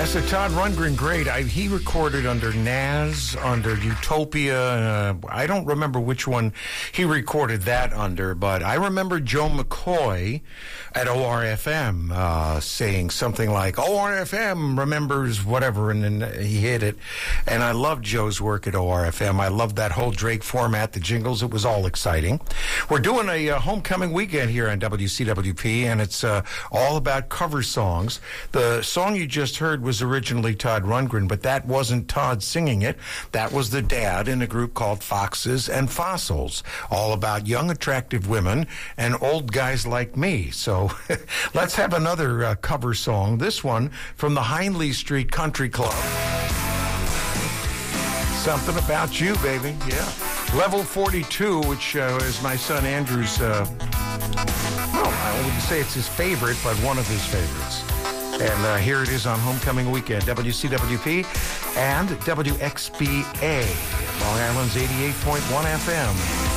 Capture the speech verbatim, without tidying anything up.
That's a Todd Rundgren great. I, he recorded under Nas, under Utopia. Uh, I don't remember which one he recorded that under, but I remember Joe McCoy at O R F M uh, saying something like, O R F M remembers whatever, and then he hit it. And I loved Joe's work at O R F M. I loved that whole Drake format, the jingles. It was all exciting. We're doing a uh, homecoming weekend here on W C W P, and it's uh, all about cover songs. The song you just heard was originally Todd Rundgren, but that wasn't Todd singing it. That was the dad in a group called Foxes and Fossils, all about young, attractive women and old guys like me. So let's have another uh, cover song. This one from the Hindley Street Country Club. Something About You, baby. Yeah. Level forty-two, which uh, is my son Andrew's, uh, well, I wouldn't say it's his favorite, but one of his favorites. And uh, here it is on Homecoming Weekend, W C W P and W X B A, Long Island's eighty-eight point one F M.